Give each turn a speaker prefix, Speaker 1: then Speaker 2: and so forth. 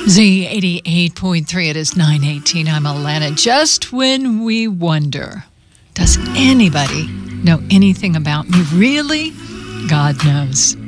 Speaker 1: Z88.3, it is 9:18. I'm Alana. Just when we wonder, does anybody know anything about me? Really? God knows.